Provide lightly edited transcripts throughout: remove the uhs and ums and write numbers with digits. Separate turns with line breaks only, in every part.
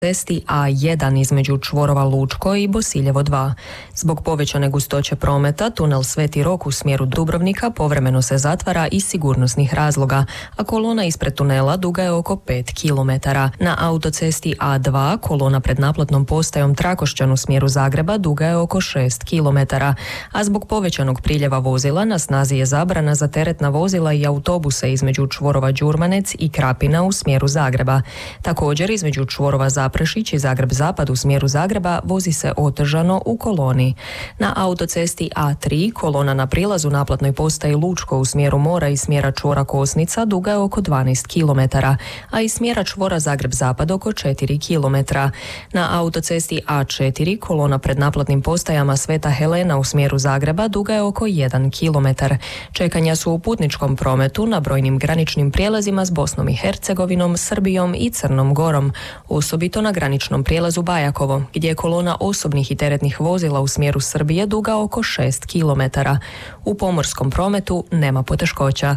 cesti A1 između čvorova Lučko i Bosiljevo 2. Zbog povećane gustoće prometa, tunel Sveti Rok u smjeru Dubrovnika povremeno se zatvara iz sigurnosnih razloga, a kolona ispred tunela duga je oko 5 km. Na autocesti A2 kolona pred naplatnom postajom Trakošćan u smjeru Zagreba duga je oko 6 km, a zbog povećanog priljeva vozila na snazi je zabrana za teretna vozila i autobuse između čvorova Đurmanec i Krapina u smjeru Zagreba. Također između čvorova Zaprešić i Zagreb Zapad u smjeru Zagreba vozi se otežano u koloni. Na autocesti A3 kolona na prilazu naplatnoj postaji Lučko u smjeru Mora i smjera čvora Kosnica duga je oko 12 km, a iz smjera čvora Zagreb Zapad oko 4 km. Na autocesti A4 kolona pred naplatnim postajama Sveta Helena u smjeru Zagreba duga je oko 1 km. Čekanja su u putničkom prometu na brojnim graničnim prijelazima s Bosnom i Hercegovinom, Srbijom i Crnom Gorom, osobito na graničnom prijelazu Bajakovo, gdje je kolona osobnih i teretnih vozila u smjeru Srbije duga oko 6 km. U pomorskom prometu nema poteškoća.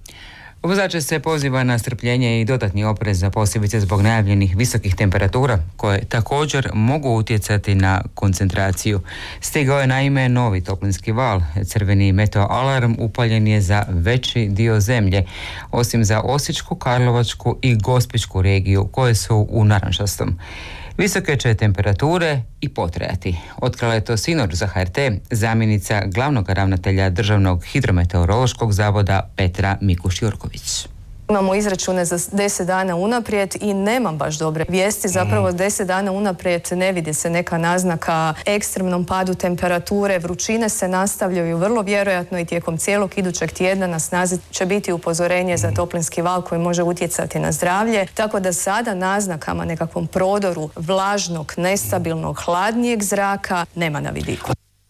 Vozače se poziva na strpljenje i dodatni oprez, posebice zbog najavljenih visokih temperatura, koje također mogu utjecati na koncentraciju. Stigao je naime novi toplinski val. Crveni meteo alarm upaljen je za veći dio zemlje, osim za Osječku, Karlovačku i Gospićku regiju, koje su u narančastom. Visoke će temperature i potrajati. Otkrila je to sinoć za HRT zamjenica glavnog ravnatelja Državnog hidrometeorološkog zavoda Petra Mikuš-Jurković.
Imamo izračune za 10 dana unaprijed i nemam baš dobre vijesti. Zapravo 10 dana unaprijed ne vidi se neka naznaka ekstremnom padu temperature. Vrućine se nastavljaju vrlo vjerojatno i tijekom cijelog idućeg tjedna na snazi će biti upozorenje za toplinski val koji može utjecati na zdravlje. Tako da sada naznakama nekakvom prodoru vlažnog, nestabilnog, hladnijeg zraka nema na vidiku.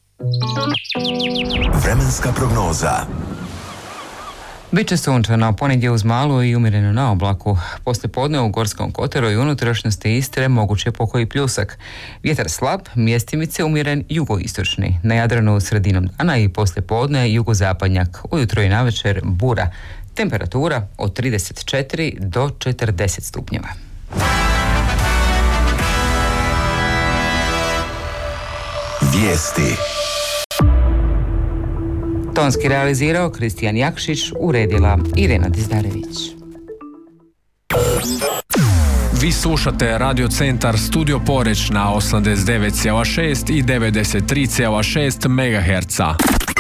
Vremenska prognoza.
Biće sunčano, ponegdje uz malu i umjereno na oblaku. Poslijepodne u Gorskom kotaru i unutrašnjosti Istre moguće pokoji pljusak. Vjetar slab, mjestimice umjeren jugoistočni. Na Jadranu sredinom dana i poslijepodne jugozapadnjak. Ujutro i navečer bura. Temperatura od 34 do 40 stupnjeva.
Vijesti.
Tonski realizirao Kristijan Jakšić, uredila Irena Dizdarević.
Vi slušate Radio Centar Studio Poreč na 89,6 i 93,6 MHz.